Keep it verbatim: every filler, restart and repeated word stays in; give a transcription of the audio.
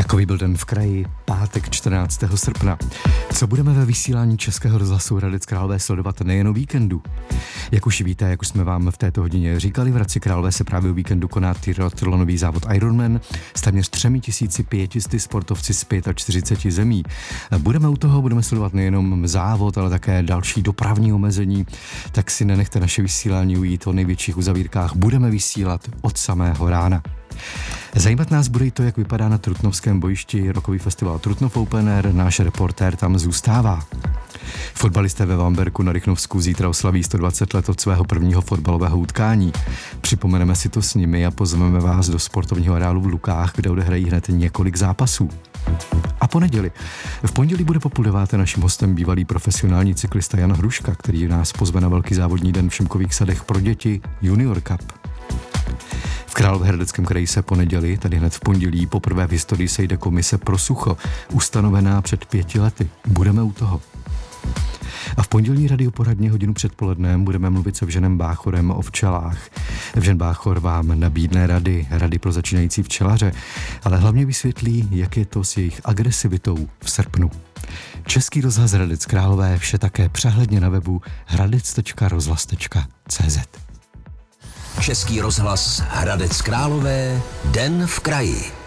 Takový byl den v kraji, pátek čtrnáctého srpna. Co budeme ve vysílání Českého rozhlasu Hradec Králové sledovat nejen o víkendu? Jak už víte, jak už jsme vám v této hodině říkali, v Hradci Králové se právě o víkendu koná triatlonový závod Ironman s téměř třemi tisíci pětisty sportovci z čtyřiceti pěti zemí. Budeme u toho, budeme sledovat nejenom závod, ale také další dopravní omezení, tak si nenechte naše vysílání ujít o největších uzavírkách. Budeme vysílat od samého rána. Zajímat nás bude i to, jak vypadá na trutnovském bojišti rokový festival Trutnov Open Air. Náš reportér tam zůstává. Fotbalisté ve Vamberku na Rychnovsku zítra oslaví sto dvacet let od svého prvního fotbalového utkání. Připomeneme si to s nimi a pozveme vás do sportovního areálu v Lukách, kde odehrají hned několik zápasů. A po neděli. V pondělí bude po půl deváté naším hostem bývalý profesionální cyklista Jan Hruška, který nás pozve na velký závodní den v Šimkových sadech pro děti Junior Cup. V Královéhradeckém kraji se po neděli, tedy hned v pondělí, poprvé v historii sejde komise pro sucho, ustanovená před pěti lety. Budeme u toho. A v pondělní radioporadně hodinu před polednem budeme mluvit s Evženem Báchorem o včelách. Evžen Báchor vám nabídne rady, rady pro začínající včelaře, ale hlavně vysvětlí, jak je to s jejich agresivitou v srpnu. Český rozhlas Hradec Králové, vše také přehledně na webu hradec tečka rozhlas tečka cé zet. Český rozhlas Hradec Králové, den v kraji.